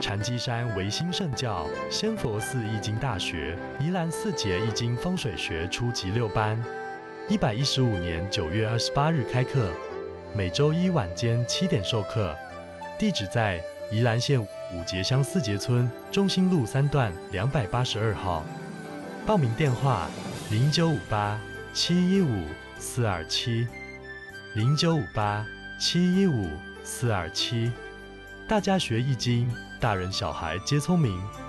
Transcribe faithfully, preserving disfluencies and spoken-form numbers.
禅机山维新圣教仙佛寺易经大学宜兰四节易经风水学初级六班，一百一十五年九月二十八日开课，每周一晚间七点授课，地址在宜兰县五节乡四节村中心路三段两百八十二号，报名电话零九五八七一五四二七零九五八七一五四二七。大家学易经，大人小孩皆聪明。